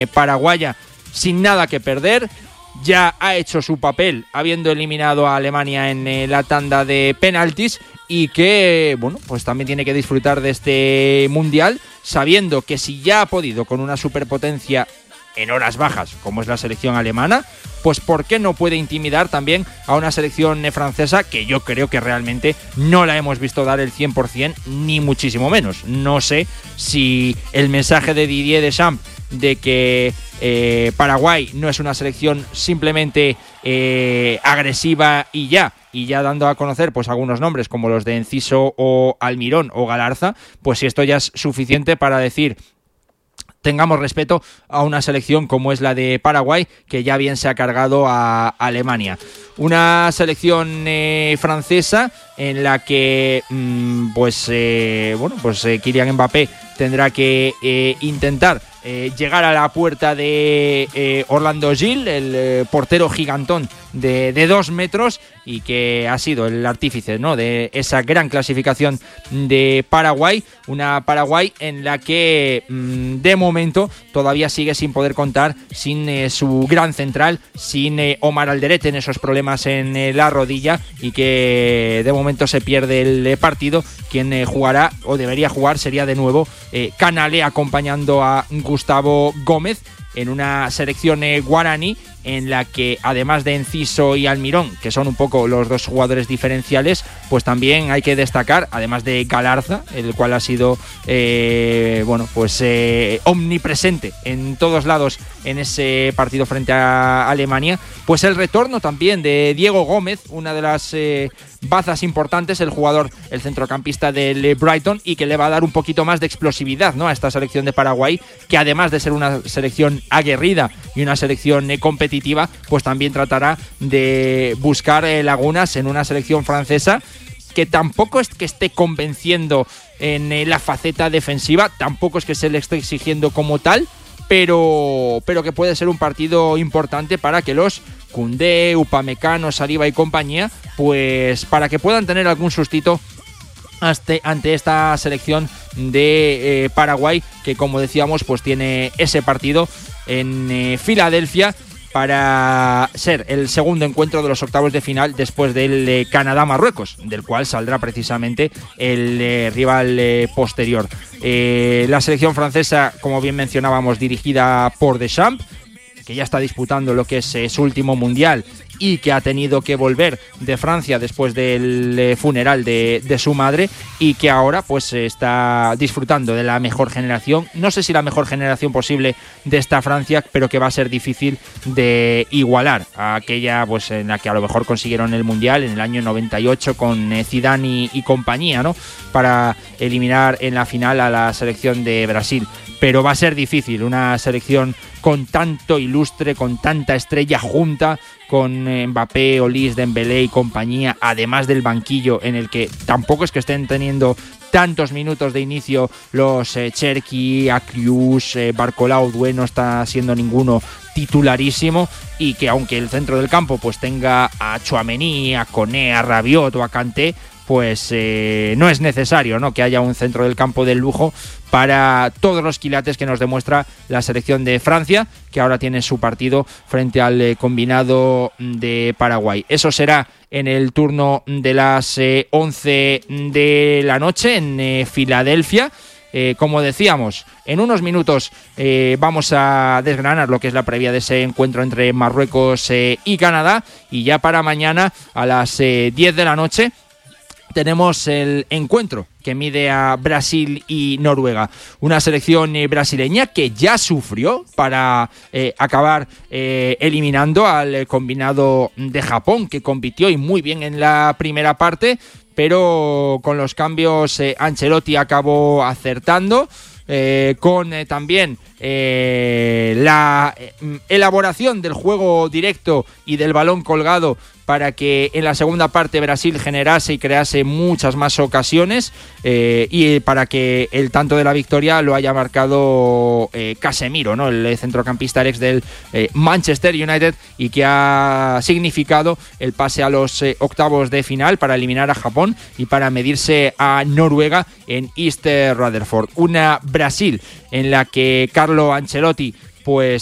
paraguaya sin nada que perder. Ya ha hecho su papel habiendo eliminado a Alemania en la tanda de penaltis y que, bueno, pues también tiene que disfrutar de este mundial sabiendo que si ya ha podido con una superpotencia en horas bajas como es la selección alemana, pues ¿por qué no puede intimidar también a una selección francesa que yo creo que realmente no la hemos visto dar el 100% ni muchísimo menos? No sé si el mensaje de Didier Deschamps de que Paraguay no es una selección simplemente agresiva y ya dando a conocer pues algunos nombres como los de Enciso o Almirón o Galarza, pues si esto ya es suficiente para decir tengamos respeto a una selección como es la de Paraguay, que ya bien se ha cargado a Alemania. Una selección francesa en la que Kylian Mbappé tendrá que intentar llegar a la puerta de Orlando Gil, el portero gigantón de 2 metros y que ha sido el artífice, ¿no?, de esa gran clasificación de Paraguay, una Paraguay en la que de momento todavía sigue sin poder contar sin su gran central, sin Omar Alderete en esos problemas en la rodilla y que de momento se pierde el partido. Quien jugará o debería jugar sería de nuevo Canale acompañando a Gustavo Gómez en una selección guaraní en la que además de Enciso y Almirón, que son un poco los dos jugadores diferenciales, pues también hay que destacar, además de Galarza, el cual ha sido omnipresente en todos lados en ese partido frente a Alemania, pues el retorno también de Diego Gómez, una de las bazas importantes, el centrocampista del Brighton, y que le va a dar un poquito más de explosividad, ¿no?, a esta selección de Paraguay, que además de ser una selección aguerrida y una selección competitiva, pues también tratará de buscar lagunas en una selección francesa que tampoco es que esté convenciendo en la faceta defensiva, tampoco es que se le esté exigiendo como tal, pero que puede ser un partido importante para que los Koundé, Upamecano, Saliba y compañía, pues para que puedan tener algún sustito ante esta selección de Paraguay, que como decíamos pues tiene ese partido en Filadelfia para ser el segundo encuentro de los octavos de final después del Canadá-Marruecos, del cual saldrá precisamente el rival posterior. La selección francesa, como bien mencionábamos, dirigida por Deschamps, que ya está disputando lo que es su último mundial y que ha tenido que volver de Francia después del funeral de su madre, y que ahora pues está disfrutando de la mejor generación, no sé si la mejor generación posible de esta Francia, pero que va a ser difícil de igualar a aquella pues en la que a lo mejor consiguieron el mundial en el año 98 con Zidane y compañía, ¿no?, para eliminar en la final a la selección de Brasil. Pero va a ser difícil una selección con tanto ilustre, con tanta estrella junta, con Mbappé, Olise, Dembélé y compañía, además del banquillo en el que tampoco es que estén teniendo tantos minutos de inicio los Cherki, Akrius, Barcolau, Doué, no está siendo ninguno titularísimo, y que aunque el centro del campo pues tenga a Tchouaméni, a Koné, a Rabiot o a Kanté, pues no es necesario, ¿no?, que haya un centro del campo de lujo para todos los quilates que nos demuestra la selección de Francia, que ahora tiene su partido frente al combinado de Paraguay. Eso será en el turno de las 11 de la noche en Filadelfia. Como decíamos, en unos minutos vamos a desgranar lo que es la previa de ese encuentro entre Marruecos y Canadá, y ya para mañana a las 10 de la noche tenemos el encuentro que mide a Brasil y Noruega, una selección brasileña que ya sufrió para acabar eliminando al combinado de Japón, que compitió y muy bien en la primera parte, pero con los cambios Ancelotti acabó acertando, con también la elaboración del juego directo y del balón colgado para que en la segunda parte Brasil generase y crease muchas más ocasiones, y para que el tanto de la victoria lo haya marcado Casemiro, ¿no?, el centrocampista ex del Manchester United, y que ha significado el pase a los octavos de final para eliminar a Japón y para medirse a Noruega en East Rutherford. Una Brasil en la que Carlo Ancelotti pues